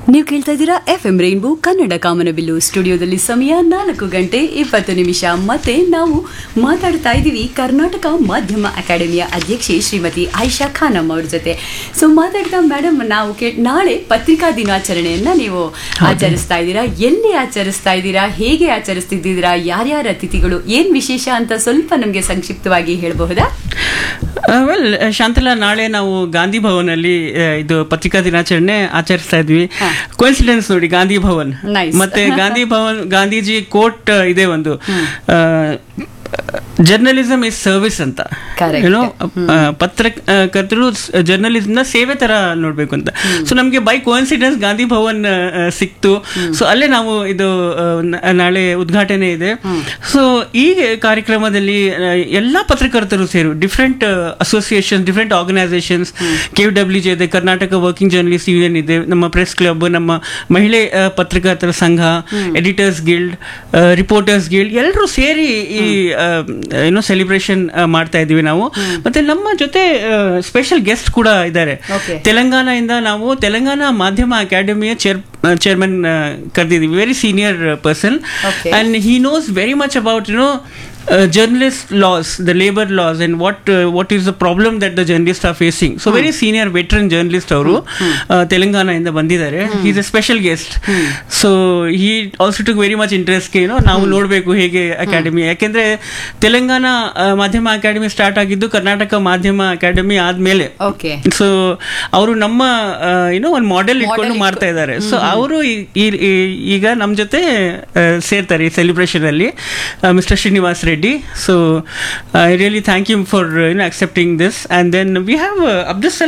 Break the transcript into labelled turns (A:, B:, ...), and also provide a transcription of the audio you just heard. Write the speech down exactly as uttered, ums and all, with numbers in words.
A: ನೀವು ಕೇಳ್ತಾ ಇದ್ದೀರಾ ಎಫ್ ಎಂ ರೈನ್ಬೋ ಕನ್ನಡ ಕಾಮನಬಿಲ್ಲು ಸ್ಟುಡಿಯೋದಲ್ಲಿ ಸಮಯ ನಾಲ್ಕು ಗಂಟೆ ಇಪ್ಪತ್ತು ನಿಮಿಷ. ಮತ್ತೆ ನಾವು ಮಾತಾಡ್ತಾ ಇದ್ದೀವಿ ಕರ್ನಾಟಕ ಮಾಧ್ಯಮ ಅಕಾಡೆಮಿಯ ಅಧ್ಯಕ್ಷೆ ಶ್ರೀಮತಿ ಆಯಿಷಾ ಖಾನಮ್ ಅವ್ರ ಜೊತೆ. ಸೊ ಮಾತಾಡ್ತಾ ಮೇಡಮ್, ನಾವು ಕೇ ನಾಳೆ ಪತ್ರಿಕಾ ದಿನಾಚರಣೆಯನ್ನ ನೀವು ಆಚರಿಸ್ತಾ ಇದ್ದೀರಾ. ಎಲ್ಲಿ ಆಚರಿಸ್ತಾ ಇದ್ದೀರಾ, ಹೇಗೆ ಆಚರಿಸ್ತಿದ್ದೀರಾ, ಯಾರ್ಯಾರ ಅತಿಥಿಗಳು, ಏನ್ ವಿಶೇಷ ಅಂತ ಸ್ವಲ್ಪ ನಮಗೆ ಸಂಕ್ಷಿಪ್ತವಾಗಿ ಹೇಳಬಹುದಾ?
B: ವೆಲ್ ಶಾಂತಲಾ, ನಾಳೆ ನಾವು ಗಾಂಧಿ ಭವನಲ್ಲಿ ಇದು ಪತ್ರಿಕಾ ದಿನಾಚರಣೆ ಆಚರಿಸ್ತಾ ಇದ್ವಿ. ಕೋಇನ್ಸಿಡೆನ್ಸ್ ನೋಡಿ, ಗಾಂಧಿ ಭವನ್ ಮತ್ತೆ ಗಾಂಧಿ ಭವನ್ ಗಾಂಧೀಜಿ ಕೋಟ್ ಇದೆ ಒಂದು, ಜರ್ನಲಿಸಮ್ ಇಸ್ ಸರ್ವಿಸ್ ಅಂತ, ಏನೋ ಪತ್ರಕರ್ತರು ಜರ್ನಲಿಸಮ್ ನ ಸೇವೆ ತರ ನೋಡ್ಬೇಕು ಅಂತ. ಸೊ ನಮ್ಗೆ ಬೈ ಕೋಇನ್ಸಿಡೆನ್ಸ್ ಗಾಂಧಿ ಭವನ್ ಸಿಕ್ತು. ಸೊ ಅಲ್ಲೇ ನಾವು ಇದು ನಾಳೆ ಉದ್ಘಾಟನೆ ಇದೆ. ಸೊ ಈ ಕಾರ್ಯಕ್ರಮದಲ್ಲಿ ಎಲ್ಲಾ ಪತ್ರಕರ್ತರು ಸೇರು, different association, different organisations, K W J ಇದೆ, ಕರ್ನಾಟಕ ವರ್ಕಿಂಗ್ ಜರ್ನಲಿಸ್ಟ್ ಯೂನಿಯನ್ ಇದೆ, ನಮ್ಮ ಪ್ರೆಸ್ ಕ್ಲಬ್, ನಮ್ಮ ಮಹಿಳೆ ಪತ್ರಕರ್ತರ ಸಂಘ, ಎಡಿಟರ್ಸ್ ಗಿಲ್ಡ್, ರಿಪೋರ್ಟರ್ಸ್ ಗಿಲ್ಡ್, ಎಲ್ಲರೂ ಸೇರಿ ಈ ಏನೋ ಸೆಲಿಬ್ರೇಷನ್ ಮಾಡ್ತಾ ಇದೀವಿ ನಾವು. ಮತ್ತೆ ನಮ್ಮ ಜೊತೆ ಸ್ಪೆಷಲ್ ಗೆಸ್ಟ್ ಕೂಡ ಇದ್ದಾರೆ. ತೆಲಂಗಾಣ ಇಂದ ನಾವು ತೆಲಂಗಾಣ ಮಾಧ್ಯಮ ಅಕಾಡೆಮಿಯ chair chairman ಕರೆದಿದ್ದೀವಿ. Very senior person, and he knows very much about you know Uh, journalist laws, the labor laws, and what uh, what is the problem that the journalists are facing. So hmm. very senior veteran journalist ಅವರು ತೆಲಂಗಾಣ ಇಂದ ಬಂದಿದ್ದಾರೆ. he is a special guest. hmm. So he also took very much interest ಗೆ, you know, ನಾವು ನೋಡಬೇಕು ಹೇಗೆ academy, ಯಾಕೆಂದ್ರೆ ತೆಲಂಗಾಣ ಮಾಧ್ಯಮ academy start ಆಗಿದ್ದು ಕರ್ನಾಟಕ ಮಾಧ್ಯಮ ಅಕಾಡೆಮಿ ಆದ್ಮೇಲೆ. ಸೊ ಅವರು ನಮ್ಮ ಏನೋ ಒಂದು ಮಾಡೆಲ್ ಇಟ್ಕೊಂಡು ಮಾಡ್ತಾ ಇದ್ದಾರೆ. ಸೊ ಅವರು ಈಗ ನಮ್ಮ ಜೊತೆ ಸೇರ್ತಾರೆ ಈ ಸೆಲಿಬ್ರೇಷನ್ ಅಲ್ಲಿ, mister Srinivas Reddy. So I really thank him for uh, you know accepting this. And then we have uh, Abdus